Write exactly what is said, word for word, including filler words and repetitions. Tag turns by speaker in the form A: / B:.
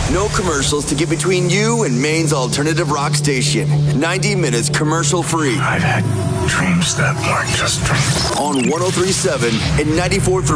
A: No commercials to get between you and Maine's alternative rock station. ninety minutes commercial free.
B: I've had dreams that weren't just dreams.
A: On one oh three point seven and ninety-four point three